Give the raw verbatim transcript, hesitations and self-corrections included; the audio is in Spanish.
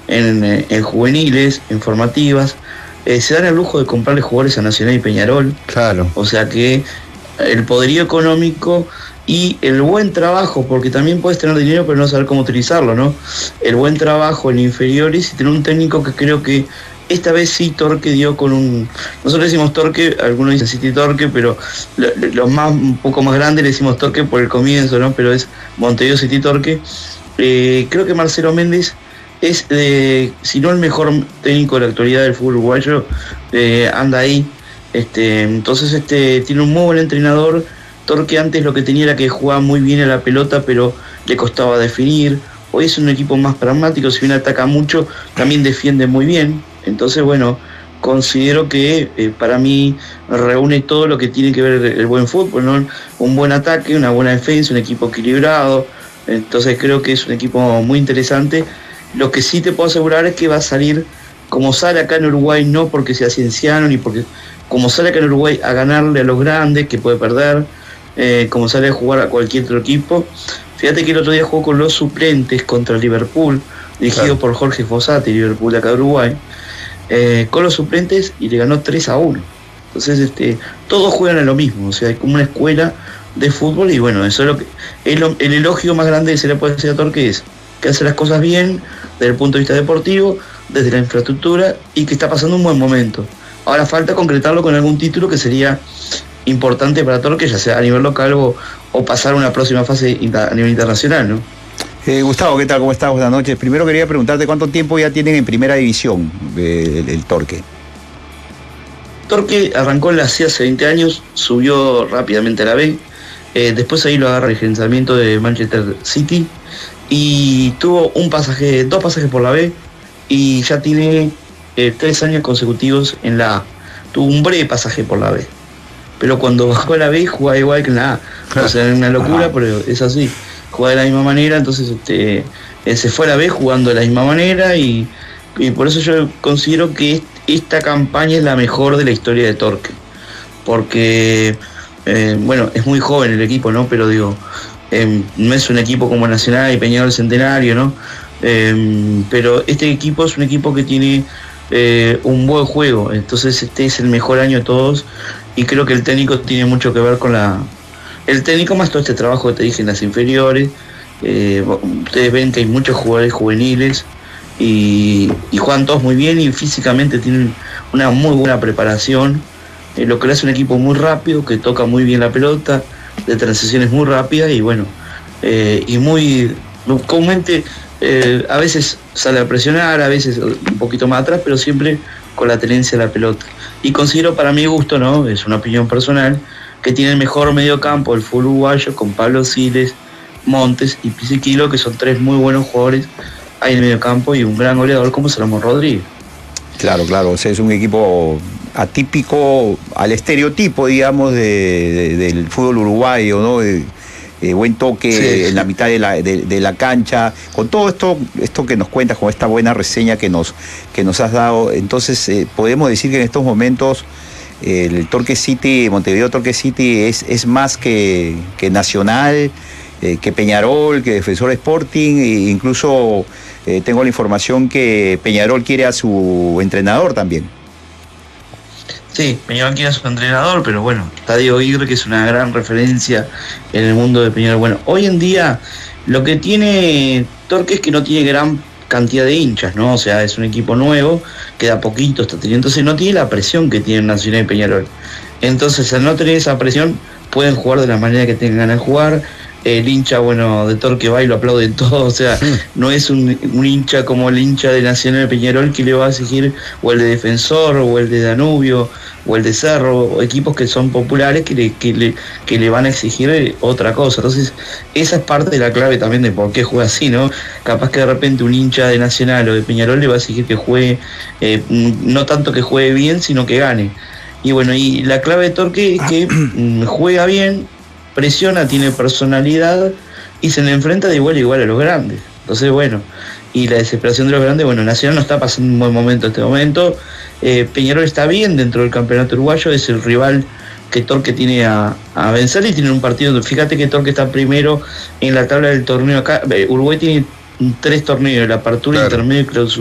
en, en juveniles, en formativas. Eh, se dan el lujo de comprarle jugadores a Nacional y Peñarol. Claro. O sea que el poderío económico y el buen trabajo, porque también puedes tener dinero pero no saber cómo utilizarlo, ¿no? El buen trabajo en inferiores y tener un técnico que creo que esta vez sí Torque dio con un... Nosotros decimos Torque, algunos dicen City Torque, pero los más un poco más grandes le decimos Torque por el comienzo, ¿no? Pero es Montevideo City Torque. Eh, creo que Marcelo Méndez es, eh, si no el mejor técnico de la actualidad del fútbol uruguayo, eh, anda ahí. Este, entonces este, tiene un muy buen entrenador. Torque antes lo que tenía era que jugaba muy bien a la pelota, pero le costaba definir. Hoy es un equipo más pragmático, si bien ataca mucho, también defiende muy bien. Entonces, bueno, considero que eh, para mí reúne todo lo que tiene que ver el, el buen fútbol, ¿no? Un buen ataque, una buena defensa, un equipo equilibrado. Entonces creo que es un equipo muy interesante. Lo que sí te puedo asegurar es que va a salir como sale acá en Uruguay, no porque sea cienciano, ni porque como sale acá en Uruguay a ganarle a los grandes, que puede perder, eh, como sale a jugar a cualquier otro equipo. Fíjate que el otro día jugó con los suplentes contra el Liverpool, dirigido claro. por Jorge Fossati, Liverpool de acá de Uruguay, eh, con los suplentes y le ganó tres a uno. Entonces este, todos juegan a lo mismo, o sea, es como una escuela de fútbol y bueno, eso es lo que es lo, el elogio más grande que se le puede decir a Torque, es que hace las cosas bien desde el punto de vista deportivo, desde la infraestructura y que está pasando un buen momento. Ahora falta concretarlo con algún título que sería importante para Torque, ya sea a nivel local o, o pasar a una próxima fase a nivel internacional, ¿no? Eh, Gustavo, ¿qué tal? ¿Cómo estás? Buenas noches. Primero quería preguntarte cuánto tiempo ya tienen en primera división eh, el, el Torque. Torque arrancó en la C hace veinte años, subió rápidamente a la B, eh, después ahí lo agarra el gerenciamiento de Manchester City y tuvo un pasaje, dos pasajes por la B y ya tiene eh, tres años consecutivos en la A. Tuvo un breve pasaje por la B, pero cuando bajó a la B jugaba igual que en la A. O sea, es una locura, pero es así. Juega de la misma manera, entonces este, eh, se fue a la B jugando de la misma manera y, y por eso yo considero que esta campaña es la mejor de la historia de Torque. Porque, eh, bueno, es muy joven el equipo, ¿no? Pero digo, eh, no es un equipo como Nacional y Peñarol Centenario, ¿no? Eh, pero este equipo es un equipo que tiene eh, un buen juego, entonces este es el mejor año de todos y creo que el técnico tiene mucho que ver con la... El técnico más todo este trabajo que te dije en las inferiores, eh, ustedes ven que hay muchos jugadores juveniles y, y juegan todos muy bien y físicamente tienen una muy buena preparación, eh, lo que le hace un equipo muy rápido, que toca muy bien la pelota, de transiciones muy rápidas y bueno, eh, y muy comúnmente eh, a veces sale a presionar, a veces un poquito más atrás, pero siempre con la tenencia de la pelota. Y considero para mi gusto, ¿no? Es una opinión personal, que tiene el mejor mediocampo del fútbol uruguayo con Pablo Siles, Montes y Pisiquilo, que son tres muy buenos jugadores ahí en el mediocampo y un gran goleador como Salomón Rodríguez. Claro, claro, o sea, es un equipo atípico al estereotipo, digamos, de, de, del fútbol uruguayo, ¿no? De, de buen toque sí, en la mitad de la, de, de la cancha, con todo esto, esto que nos cuentas, con esta buena reseña que nos, que nos has dado, entonces eh, podemos decir que en estos momentos el Torque City, Montevideo Torque City es, es más que, que Nacional, eh, que Peñarol, que Defensor Sporting, e incluso eh, tengo la información que Peñarol quiere a su entrenador también. Sí, Peñarol quiere a su entrenador, pero bueno, está Diego Aguirre, que es una gran referencia en el mundo de Peñarol. Bueno, hoy en día lo que tiene Torque es que no tiene gran cantidad de hinchas, ¿no? O sea, es un equipo nuevo, queda poquito, está teniendo, entonces no tiene la presión que tiene Nacional y Peñarol. Entonces, al no tener esa presión, pueden jugar de la manera que tengan ganas de jugar. El hincha, bueno, de Torque va y lo aplauden todo, o sea, sí. no es un, un hincha como el hincha de Nacional y Peñarol que le va a exigir, o el de Defensor, o el de Danubio, o el de Cerro, o equipos que son populares que le, que le, que le van a exigir otra cosa. Entonces, esa es parte de la clave también de por qué juega así, ¿no? Capaz que de repente un hincha de Nacional o de Peñarol le va a exigir que juegue, eh, no tanto que juegue bien, sino que gane. Y bueno, y la clave de Torque es que juega bien, presiona, tiene personalidad y se le enfrenta de igual a igual a los grandes. Entonces, bueno, y la desesperación de los grandes, bueno, Nacional no está pasando un buen momento en este momento, eh, Peñarol está bien dentro del campeonato uruguayo, es el rival que Torque tiene a, a vencer y tiene un partido, fíjate que Torque está primero en la tabla del torneo acá, Uruguay tiene tres torneos, la apertura, claro. intermedio y clausura.